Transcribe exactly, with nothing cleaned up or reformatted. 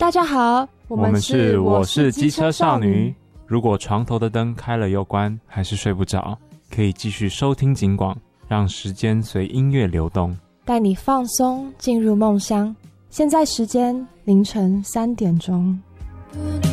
大家好， 我们是我是机车少女。如果床头的灯开了又关，还是睡不着，可以继续收听警广，让时间随音乐流动， 带你放松进入梦乡。现在时间凌晨三点钟。